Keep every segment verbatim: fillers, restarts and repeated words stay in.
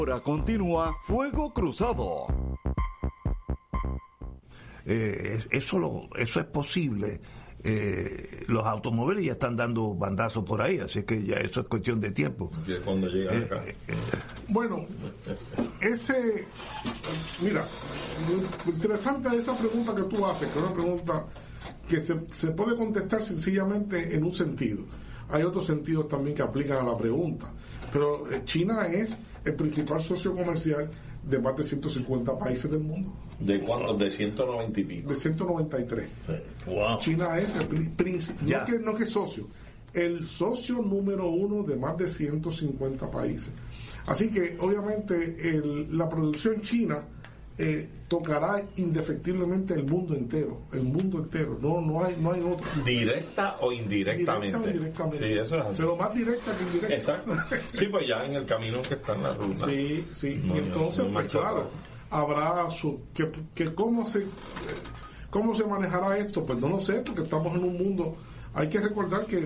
Ahora continúa Fuego Cruzado. Eh, eso, lo, eso es posible. Eh, los automóviles ya están dando bandazos por ahí, así que ya eso es cuestión de tiempo. Cuando llega eh, acá. Eh, eh, bueno, ese, mira, lo interesante de esa pregunta que tú haces, que es una pregunta que se, se puede contestar sencillamente en un sentido. Hay otros sentidos también que aplican a la pregunta, pero China es el principal socio comercial de más de ciento cincuenta países del mundo. ¿De cuántos? De ciento noventa y pico. De ciento noventa y tres. Wow. China es el principal, no que no que socio, el socio número uno de más de ciento cincuenta países. Así que obviamente el, la producción china eh, tocará indefectiblemente el mundo entero, el mundo entero. No, no hay, no hay otro. ¿Directa o indirectamente? Directa o indirectamente. Sí, eso es así. Pero más directa que indirecta. Exacto. Sí, pues ya en el camino que está en la ruta. Sí, sí. No, y entonces, no, no pues claro, habrá su que, que cómo se cómo se manejará esto, pues no lo sé, porque estamos en un mundo. Hay que recordar que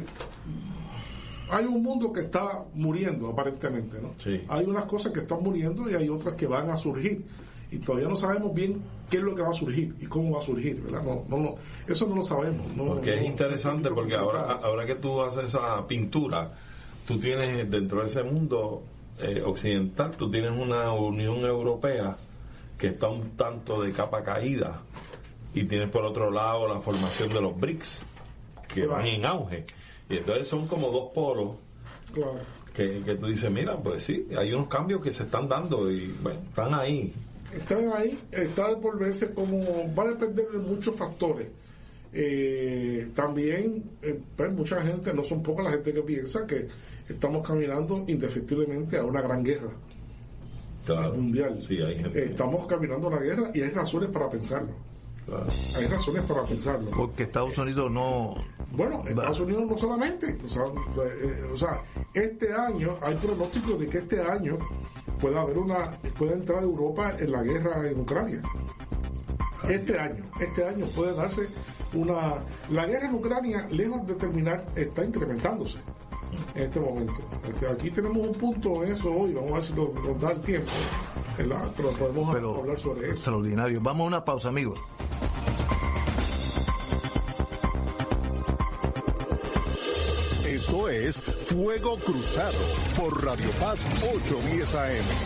hay un mundo que está muriendo aparentemente, ¿no? Sí. Hay unas cosas que están muriendo y hay otras que van a surgir y todavía no sabemos bien qué es lo que va a surgir y cómo va a surgir, ¿verdad? No, no, no eso no lo sabemos. No, porque es no, interesante no, porque ahora ahora que tú haces esa pintura, tú tienes dentro de ese mundo eh, occidental, tú tienes una Unión Europea que está un tanto de capa caída y tienes por otro lado la formación de los B R I C S que claro. van en auge. Y entonces son como dos polos claro. que, que tú dices, mira, pues sí, hay unos cambios que se están dando y bueno, están ahí. Están ahí, está de por verse como va a depender de muchos factores. Eh, también, eh, pues mucha gente, no son pocas la gente que piensa que estamos caminando indefectiblemente a una gran guerra Claro. mundial. Sí, hay gente. Eh, estamos caminando a una guerra y hay razones para pensarlo. Claro. Hay razones para pensarlo. porque Estados Unidos no. Bueno, Estados Unidos no solamente, o sea, eh, o sea, este año hay pronósticos de que este año pueda haber una, pueda entrar Europa en la guerra en Ucrania. Este año, este año puede darse una, la guerra en Ucrania, lejos de terminar, está incrementándose en este momento. Este, aquí tenemos un punto en eso hoy, vamos a ver si nos, nos da el tiempo, ¿verdad? Pero podemos Pero hablar sobre eso. Extraordinario. Vamos a una pausa, amigos. Esto es Fuego Cruzado por Radio Paz ochocientos diez A M.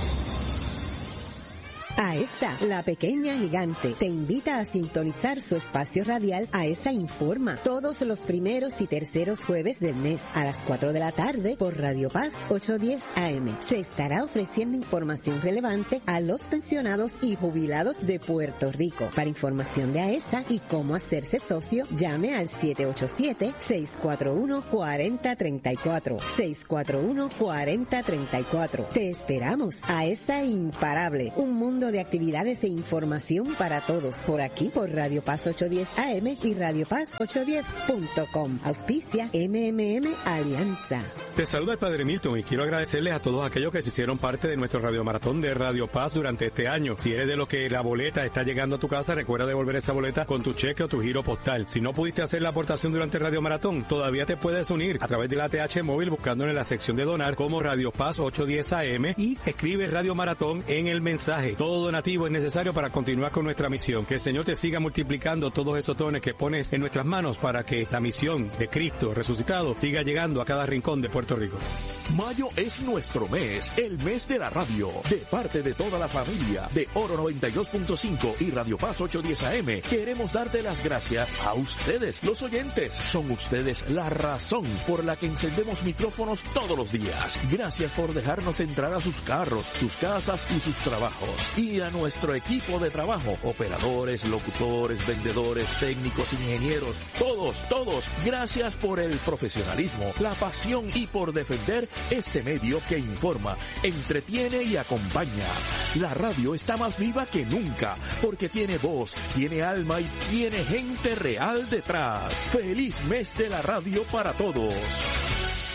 AESA, la pequeña gigante, te invita a sintonizar su espacio radial AESA Informa todos los primeros y terceros jueves del mes a las cuatro de la tarde por Radio Paz ochocientos diez A M. Se estará ofreciendo información relevante a los pensionados y jubilados de Puerto Rico. Para información de AESA y cómo hacerse socio, llame al siete ocho siete, seis cuatro uno, cuatro cero tres cuatro, seis cuatro uno, cuatro cero tres cuatro. Te esperamos. AESA Imparable, un mundo de actividades e información para todos, por aquí por Radio Paz ochocientos diez A M y Radio Paz ochocientos diez punto com. Auspicia M M M Alianza. Te saluda el Padre Milton y quiero agradecerles a todos aquellos que se hicieron parte de nuestro radiomaratón de Radio Paz durante este año. Si eres de los que la boleta está llegando a tu casa, recuerda devolver esa boleta con tu cheque o tu giro postal. Si no pudiste hacer la aportación durante el radiomaratón, todavía te puedes unir a través de la A T H móvil buscándole en la sección de donar como Radio Paz ochocientos diez A M y escribe Radio Maratón en el mensaje. Todo donativo es necesario para continuar con nuestra misión. Que el Señor te siga multiplicando todos esos dones que pones en nuestras manos para que la misión de Cristo resucitado siga llegando a cada rincón de Puerto Rico. Mayo es nuestro mes, el mes de la radio. De parte de toda la familia de Oro noventa y dos punto cinco y Radio Paz ochocientos diez A M, queremos darte las gracias a ustedes, los oyentes. Son ustedes la razón por la que encendemos micrófonos todos los días. Gracias por dejarnos entrar a sus carros, sus casas y sus trabajos. Y a nuestro equipo de trabajo, operadores, locutores, vendedores, técnicos, ingenieros, todos, todos, gracias por el profesionalismo, la pasión y por defender este medio que informa, entretiene y acompaña. La radio está más viva que nunca, porque tiene voz, tiene alma y tiene gente real detrás. ¡Feliz mes de la radio para todos!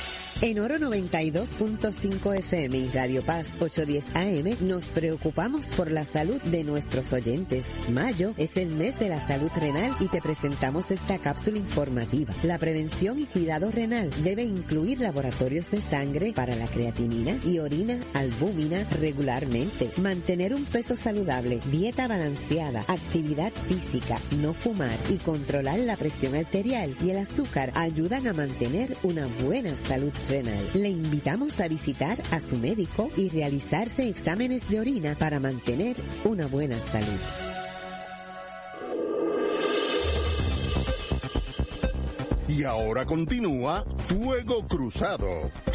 En Oro noventa y dos punto cinco F M y Radio Paz ochocientos diez A M nos preocupamos por la salud de nuestros oyentes. Mayo es el mes de la salud renal y te presentamos esta cápsula informativa. La prevención y cuidado renal debe incluir laboratorios de sangre para la creatinina y orina albúmina regularmente, mantener un peso saludable, dieta balanceada, actividad física, no fumar y controlar la presión arterial y el azúcar ayudan a mantener una buena salud renal. Le invitamos a visitar a su médico y realizarse exámenes de orina para mantener una buena salud. Y ahora continúa Fuego Cruzado.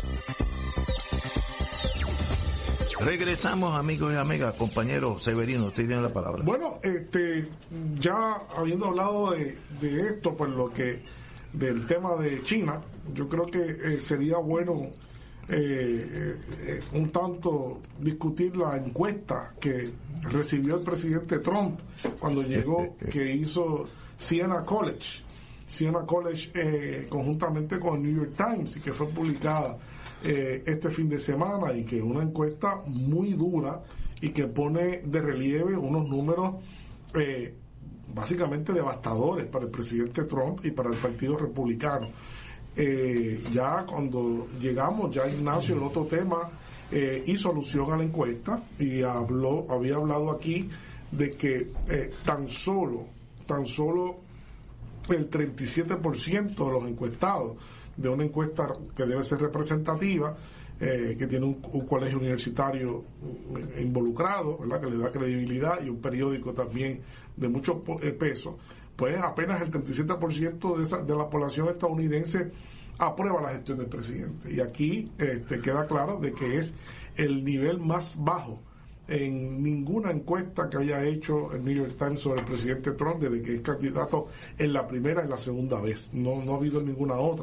Regresamos, amigos y amigas. Compañero Severino, usted tiene la palabra. Bueno, este, ya habiendo hablado de, de esto, pues lo que del tema de China, yo creo que eh, sería bueno eh, eh, un tanto discutir la encuesta que recibió el presidente Trump cuando llegó, que hizo Siena College, Siena College eh, conjuntamente con el New York Times, y que fue publicada eh, este fin de semana, y que es una encuesta muy dura y que pone de relieve unos números eh, básicamente devastadores para el presidente Trump y para el Partido Republicano. Eh, ya cuando llegamos, ya Ignacio, el otro tema, eh, hizo alusión a la encuesta y habló, había hablado aquí de que eh, tan solo, tan solo el treinta y siete por ciento de los encuestados de una encuesta que debe ser representativa, eh, que tiene un, un colegio universitario involucrado, ¿verdad?, que le da credibilidad, y un periódico también de mucho peso, pues apenas el treinta y siete por ciento de, esa, de la población estadounidense aprueba la gestión del presidente. Y aquí este, queda claro de que es el nivel más bajo en ninguna encuesta que haya hecho el New York Times sobre el presidente Trump desde que es candidato en la primera y la segunda vez. No, no ha habido ninguna otra.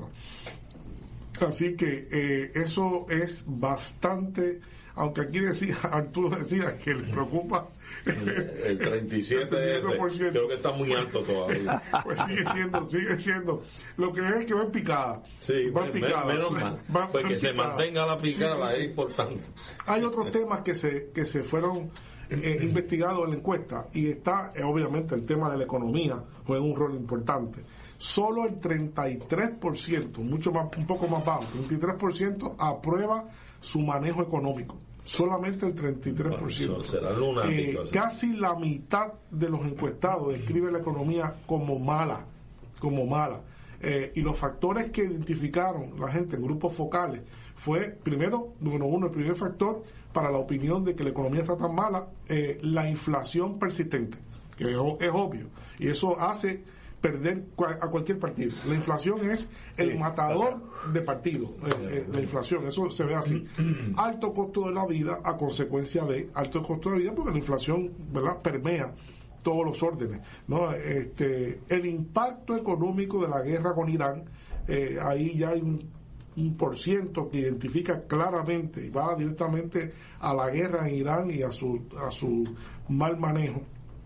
Así que eh, eso es bastante, aunque aquí decía, Arturo decía que le preocupa el, el treinta y siete por ciento, creo que está muy alto todavía. Pues sigue siendo, sigue siendo. Lo que es que va en picada. Sí, va en picada. Menos mal. Va, pues va que picada. Se mantenga la picada, sí, sí, sí. Es importante. Hay otros temas que se, que se fueron eh, investigados en la encuesta, y está eh, obviamente el tema de la economía juega un rol importante. Solo el treinta y tres por ciento, mucho más, un poco más bajo, treinta y tres por ciento aprueba su manejo económico. Solamente el treinta y tres por ciento. Bueno, será lunático, eh, casi la mitad de los encuestados describe la economía como mala, como mala. Eh, y los factores que identificaron la gente en grupos focales fue, primero, número uno, el primer factor para la opinión de que la economía está tan mala, eh, la inflación persistente, que es, es obvio, y eso hace perder a cualquier partido. La inflación es el sí, matador claro. de partidos. Eh, eh, la inflación, eso se ve así. Alto costo de la vida a consecuencia de alto costo de vida, porque la inflación, ¿verdad?, permea todos los órdenes, ¿no? Este, el impacto económico de la guerra con Irán, eh, ahí ya hay un, un por ciento que identifica claramente y va directamente a la guerra en Irán y a su, a su mal manejo.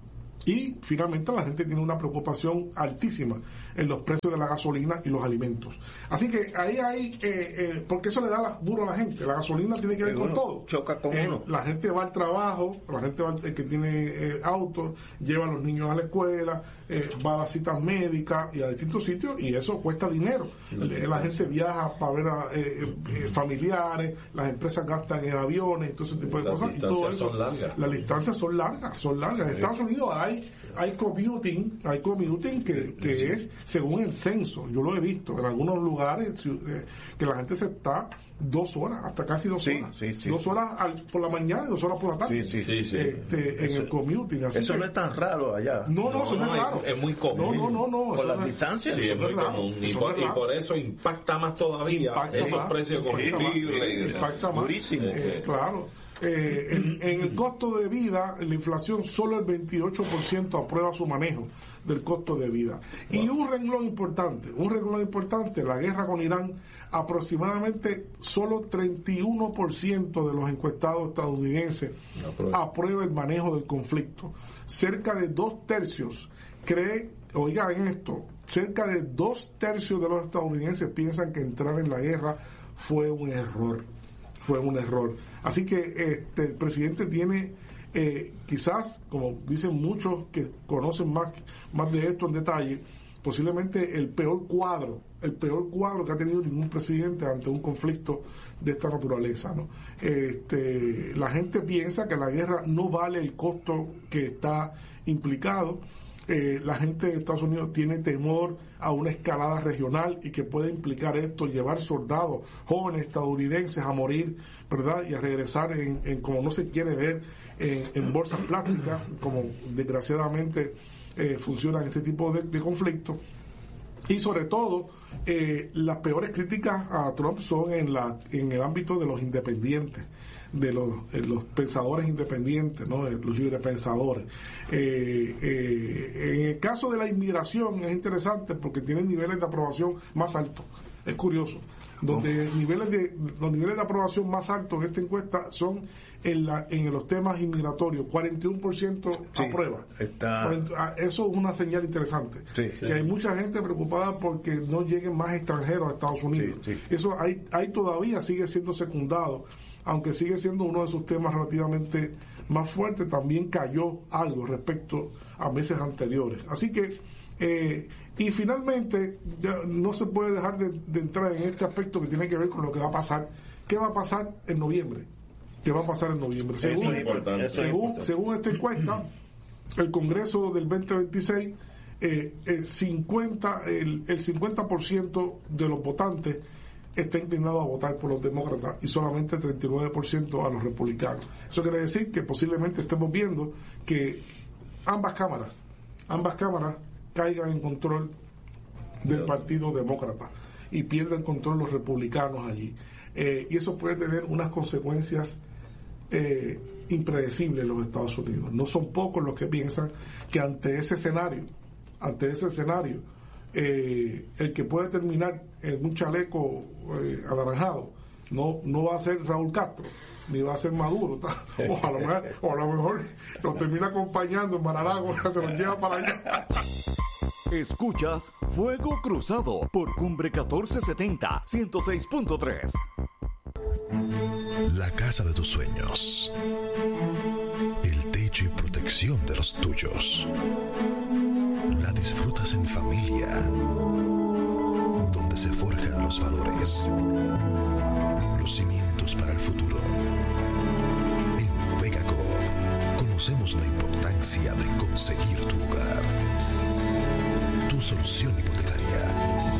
Y finalmente la gente tiene una preocupación altísima en los precios de la gasolina y los alimentos. Así que ahí hay, eh, eh, porque eso le da la, duro a la gente. La gasolina tiene que ver con todo. Choca con eh, uno. La gente va al trabajo, la gente va, eh, que tiene eh, autos, lleva a los niños a la escuela, eh, va a las citas médicas y a distintos sitios, y eso cuesta dinero. No, la no, gente no. viaja para ver a eh, eh, familiares, las empresas gastan en aviones, todo ese tipo de las cosas. Y todo eso, son largas. Las distancias son largas, son largas. En Estados Unidos hay hay commuting, hay commuting que, que sí. es según el censo. Yo lo he visto en algunos lugares eh, que la gente se está dos horas, hasta casi dos sí, horas. Sí, sí. Dos horas al, por la mañana y dos horas por la tarde. Sí, sí, sí, sí. Este, en eso, el commuting. Así eso que, no es tan raro allá. No, no, no eso no, no es raro. Es, es muy común. No, no, no. no por las no distancias. Sí, es muy raro, común. Y por, y por eso impacta más todavía impacta esos más, precios de combustible. Impacta más. Durísimo. Eh, claro. Eh, en, en el costo de vida, en la inflación, solo el veintiocho por ciento aprueba su manejo del costo de vida. Y un renglón importante, un renglón importante, la guerra con Irán, aproximadamente solo treinta y uno por ciento de los encuestados estadounidenses aprueba. aprueba el manejo del conflicto. Cerca de dos tercios cree, oigan esto, cerca de dos tercios de los estadounidenses piensan que entrar en la guerra fue un error, fue un error. Así que este, el presidente tiene, eh, quizás, como dicen muchos que conocen más, más de esto en detalle, posiblemente el peor cuadro, el peor cuadro que ha tenido ningún presidente ante un conflicto de esta naturaleza, ¿no? Este, la gente piensa que la guerra no vale el costo que está implicado. Eh, la gente de Estados Unidos tiene temor a una escalada regional y que puede implicar esto, llevar soldados jóvenes estadounidenses a morir, ¿verdad? Y a regresar en, en como no se quiere ver, en, en bolsas plásticas, como desgraciadamente eh, funcionan este tipo de, de conflictos. Y sobre todo, eh, las peores críticas a Trump son en la en el ámbito de los independientes, de los, eh, los pensadores independientes, ¿no? Los librepensadores. Eh, eh, en el caso de la inmigración es interesante porque tienen niveles de aprobación más altos. Es curioso. Donde oh. niveles de los niveles de aprobación más altos en esta encuesta son en la en los temas inmigratorios, cuarenta y uno por ciento sí, aprueba. Está... Eso es una señal interesante. Sí, que sí. hay mucha gente preocupada porque no lleguen más extranjeros a Estados Unidos. Sí, sí. Eso ahí, ahí todavía sigue siendo secundado, aunque sigue siendo uno de sus temas relativamente más fuertes. También cayó algo respecto a meses anteriores. Así que eh, y finalmente ya no se puede dejar de, de entrar en este aspecto que tiene que ver con lo que va a pasar. ¿Qué va a pasar en noviembre? ¿Qué va a pasar en noviembre? Según, Eso es importante. según, según esta encuesta, el Congreso del veinte veintiséis, eh, el, cincuenta, el, el cincuenta por ciento de los votantes está inclinado a votar por los demócratas y solamente el treinta y nueve por ciento a los republicanos. Eso quiere decir que posiblemente estemos viendo que ambas cámaras, ambas cámaras caigan en control del Partido Demócrata y pierdan control los republicanos allí. Eh, y eso puede tener unas consecuencias eh, impredecibles en los Estados Unidos. No son pocos los que piensan que ante ese escenario, ante ese escenario, eh, el que puede terminar en un chaleco eh, anaranjado no, no va a ser Raúl Castro, ni va a ser Maduro, o a lo mejor, o a lo mejor nos termina acompañando en Maralago, se nos lleva para allá. Escuchas Fuego Cruzado por Cumbre catorce setenta, ciento seis punto tres. La casa de tus sueños. El techo y protección de los tuyos. La disfrutas en familia. Donde se forjan los valores. Los cimientos para el futuro. En Vega Coop conocemos la importancia de conseguir tu hogar. Tu solución hipotecaria.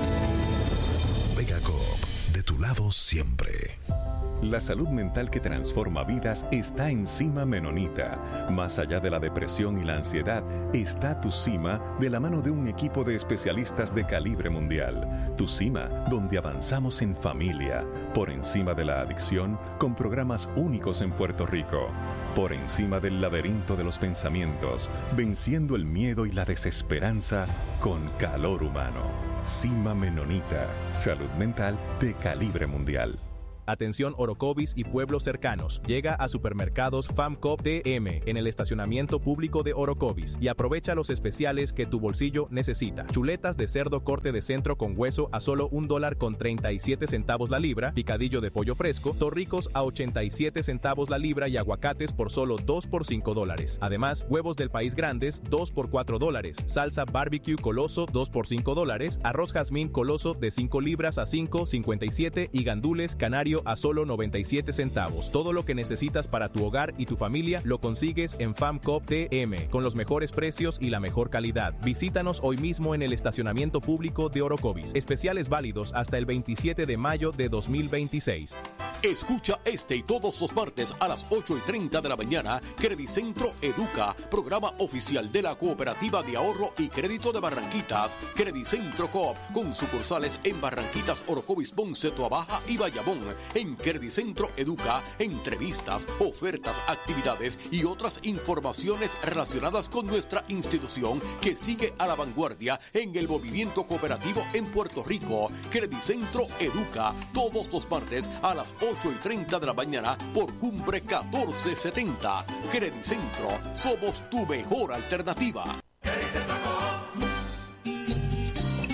Vega Coop, de tu lado siempre. La salud mental que transforma vidas está en Cima Menonita. Más allá de la depresión y la ansiedad, está Tu Cima de la mano de un equipo de especialistas de calibre mundial. Tu Cima, donde avanzamos en familia, por encima de la adicción, con programas únicos en Puerto Rico. Por encima del laberinto de los pensamientos, venciendo el miedo y la desesperanza con calor humano. Cima Menonita, salud mental de calibre mundial. Atención Orocovis y pueblos cercanos. Llega a Supermercados FAMCOP T M en el estacionamiento público de Orocovis y aprovecha los especiales que tu bolsillo necesita. Chuletas de cerdo corte de centro con hueso a solo un dólar con treinta y siete centavos la libra, picadillo de pollo fresco, torricos a ochenta y siete centavos la libra y aguacates por solo dos por cinco dólares. Además, huevos del país grandes dos por cuatro dólares, salsa barbecue Coloso dos por cinco dólares, arroz jazmín Coloso de cinco libras a cinco cincuenta y siete y gandules canario a solo noventa y siete centavos. Todo lo que necesitas para tu hogar y tu familia lo consigues en FAMCOP T M con los mejores precios y la mejor calidad. Visítanos hoy mismo en el estacionamiento público de Orocovis. Especiales válidos hasta el veintisiete de mayo de dos mil veintiséis. Escucha este y todos los martes a las ocho y treinta de la mañana Credicentro Educa, programa oficial de la Cooperativa de Ahorro y Crédito de Barranquitas, Credicentro Coop, con sucursales en Barranquitas, Orocovis, Ponce, Toabaja y Bayamón. En Credicentro Educa, entrevistas, ofertas, actividades y otras informaciones relacionadas con nuestra institución que sigue a la vanguardia en el movimiento cooperativo en Puerto Rico. Credicentro Educa, todos los martes a las ocho y treinta de la mañana por Cumbre catorce setenta. Credicentro, somos tu mejor alternativa.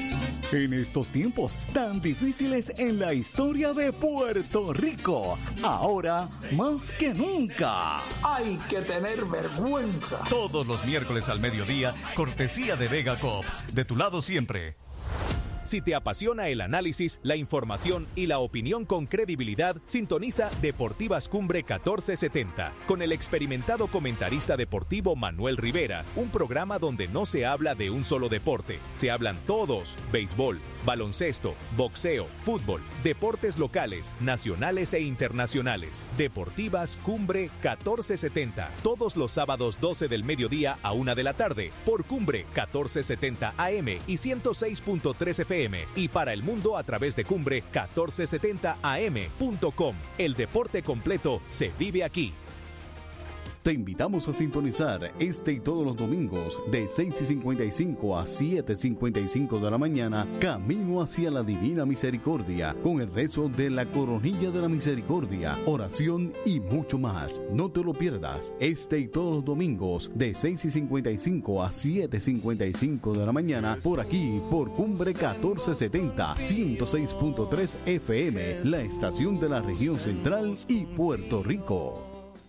En estos tiempos tan difíciles en la historia de Puerto Rico, ahora más que nunca. Hay que tener vergüenza. Todos los miércoles al mediodía, cortesía de Vega Coop. De tu lado siempre. Si te apasiona el análisis, la información y la opinión con credibilidad, sintoniza Deportivas Cumbre catorce setenta con el experimentado comentarista deportivo Manuel Rivera, un programa donde no se habla de un solo deporte, se hablan todos: béisbol, baloncesto, boxeo, fútbol, deportes locales, nacionales e internacionales. Deportivas Cumbre catorce setenta, todos los sábados doce del mediodía a una de la tarde, por Cumbre catorce setenta A M y ciento seis punto tres F M, y para el mundo a través de Cumbre catorce setenta A M punto com. El deporte completo se vive aquí. Te invitamos a sintonizar este y todos los domingos de seis y cincuenta y cinco a siete y cincuenta y cinco de la mañana, Camino hacia la Divina Misericordia, con el rezo de la Coronilla de la Misericordia, oración y mucho más. No te lo pierdas, este y todos los domingos de seis y cincuenta y cinco a siete y cincuenta y cinco de la mañana, por aquí, por Cumbre catorce setenta, ciento seis punto tres F M, la estación de la región central y Puerto Rico.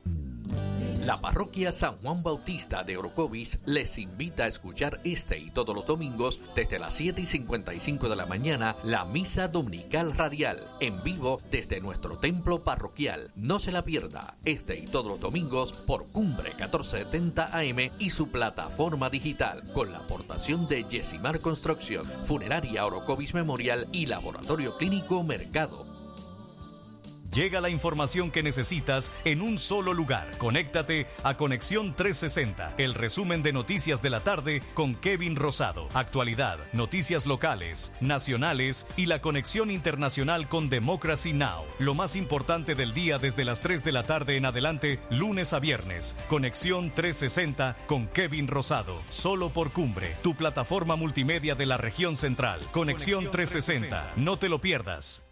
La parroquia San Juan Bautista de Orocovis les invita a escuchar este y todos los domingos desde las siete y cincuenta y cinco de la mañana la misa dominical radial en vivo desde nuestro templo parroquial. No se la pierda, este y todos los domingos por Cumbre catorce setenta A M y su plataforma digital, con la aportación de Yesimar Construcción, Funeraria Orocovis Memorial y Laboratorio Clínico Mercado. Llega la información que necesitas en un solo lugar. Conéctate a Conexión trescientos sesenta, el resumen de noticias de la tarde con Kevin Rosado. Actualidad, noticias locales, nacionales y la conexión internacional con Democracy Now! Lo más importante del día desde las tres de la tarde en adelante, lunes a viernes. Conexión trescientos sesenta con Kevin Rosado. Solo por Cumbre, tu plataforma multimedia de la región central. Conexión trescientos sesenta. No te lo pierdas.